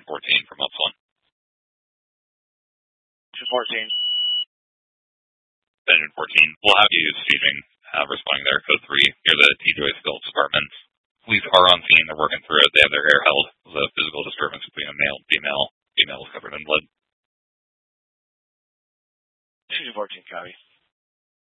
14 from Ups 1. 214. Engine 14. We'll have you staging, responding there, code 3, near the T-Joyce Phillips apartment. Police are on scene. They're working through it. They have their hair held. There's a physical disturbance between a male and female. Female is covered in blood. 214, copy.